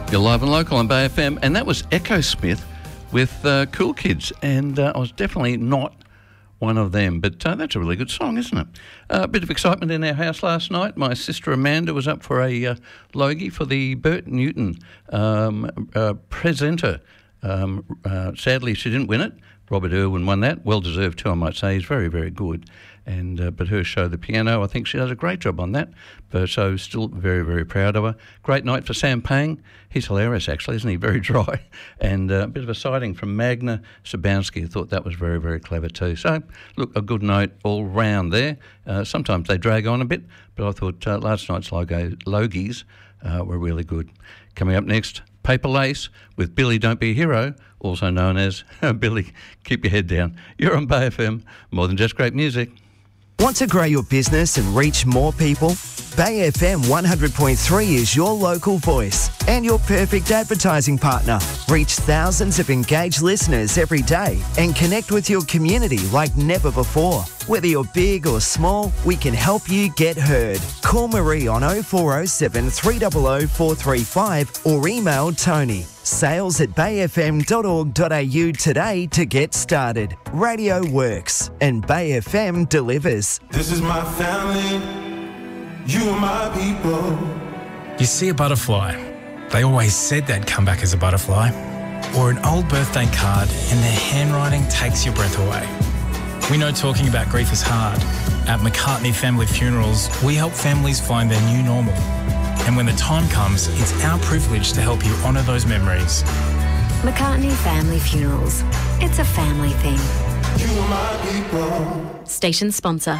You're live and local on Bay FM, and that was Echo Smith with Cool Kids, and I was definitely not one of them, but that's a really good song, isn't it? A bit of excitement in our house last night. My sister Amanda was up for a Logie for the Bert Newton presenter. Sadly, she didn't win it. Robert Irwin won that. Well-deserved too, I might say. He's very, very good. And but her show, The Piano, I think she does a great job on that. But so still very, very proud of her. Great night for Sam Pang. He's hilarious, actually, isn't he? Very dry. And a bit of a sighting from Magna Sabansky. I thought that was very, very clever too. So, look, a good night all round there. Sometimes they drag on a bit, but I thought last night's Logies were really good. Coming up next, Paper Lace with Billy Don't Be a Hero, also known as Billy, Keep Your Head Down. You're on Bay FM, more than just great music. Want to grow your business and reach more people? Bay FM 100.3 is your local voice and your perfect advertising partner. Reach thousands of engaged listeners every day and connect with your community like never before. Whether you're big or small, we can help you get heard. Call Marie on 0407 300 435 or email Tony. sales@bayfm.org.au today to get started. Radio works and Bay FM delivers. This is my family, you are my people. You see a butterfly. They always said they'd come back as a butterfly. Or an old birthday card and their handwriting takes your breath away. We know talking about grief is hard. At McCartney Family Funerals, we help families find their new normal. And when the time comes, it's our privilege to help you honour those memories. McCartney Family Funerals. It's a family thing. You are my people. Station sponsor.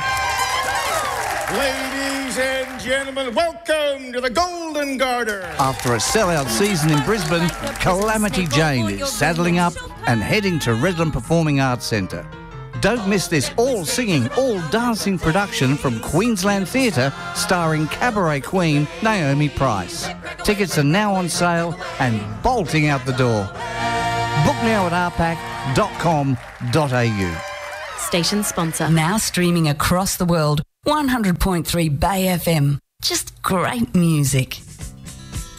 Ladies and gentlemen, welcome to the Golden Garter. After a sellout season in Brisbane, Calamity Jane is saddling up and heading to Redland Performing Arts Centre. Don't miss this all-singing, all-dancing production from Queensland Theatre starring cabaret queen Naomi Price. Tickets are now on sale and bolting out the door. Book now at rpac.com.au. Station sponsor. Now streaming across the world, 100.3 Bay FM. Just great music.